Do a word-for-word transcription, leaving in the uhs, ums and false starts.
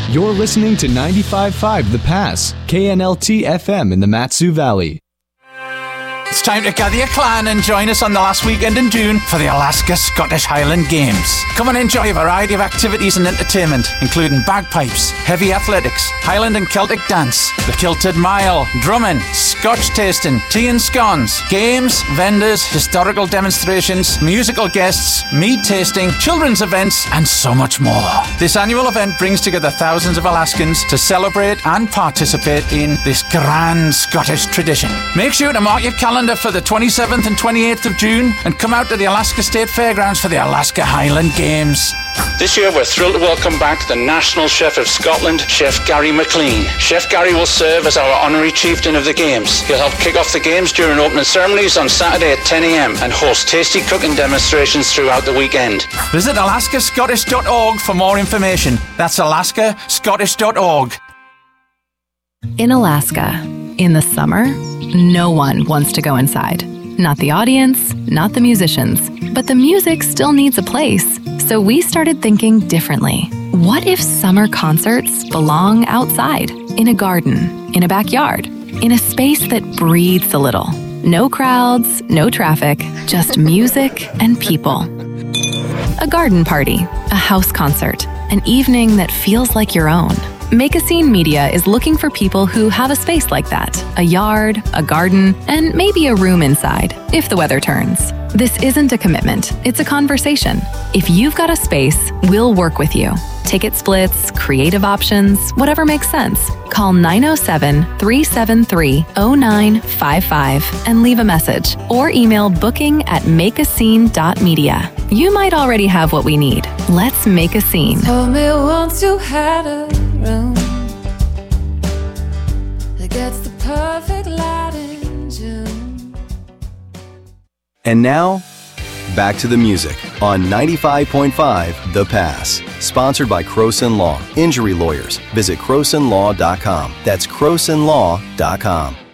You're listening to ninety-five point five The Pass, K N L T F M in the Mat-Su Valley. It's time to gather your clan and join us on the last weekend in June for the Alaska Scottish Highland Games. Come and enjoy a variety of activities and entertainment, including bagpipes, heavy athletics, Highland and Celtic dance, the Kilted Mile, drumming, Scotch tasting, tea and scones, games, vendors, historical demonstrations, musical guests, mead tasting, children's events, and so much more. This annual event brings together thousands of Alaskans to celebrate and participate in this grand Scottish tradition. Make sure to mark your calendar for the twenty-seventh and twenty-eighth of June and come out to the Alaska State Fairgrounds for the Alaska Highland Games. This year we're thrilled to welcome back the National Chef of Scotland, Chef Gary McLean. Chef Gary will serve as our honorary chieftain of the Games. He'll help kick off the Games during opening ceremonies on Saturday at ten a.m. and host tasty cooking demonstrations throughout the weekend. Visit alaska scottish dot org for more information. That's alaska scottish dot org. In Alaska, in the summer, no one wants to go inside. Not the audience, not the musicians, but the music still needs a place. So we started thinking differently. What if summer concerts belong outside, in a garden, in a backyard, in a space that breathes a little? No crowds, no traffic, just music and people. A garden party, a house concert, an evening that feels like your own. Make a Scene Media is looking for people who have a space like that, a yard, a garden, and maybe a room inside, if the weather turns. This isn't a commitment, it's a conversation. If you've got a space, we'll work with you. Ticket splits, creative options, whatever makes sense. Call nine oh seven, three seven three, oh nine five five and leave a message, or email booking at make a scene dot media. You might already have what we need. Let's make a scene. Told me once you had a room that gets the perfect light in June. And now, back to the music on ninety-five point five The Pass. Sponsored by Croson Law. Injury lawyers. Visit croson law dot com. That's croson law dot com.